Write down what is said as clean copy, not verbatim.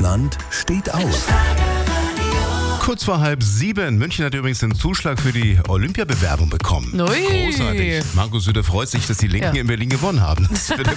Deutschland steht auf. Kurz vor 6:30. München hat übrigens den Zuschlag für die Olympiabewerbung bekommen. Ui. Großartig. Markus Söder freut sich, dass die Linken in Berlin gewonnen haben. Das wird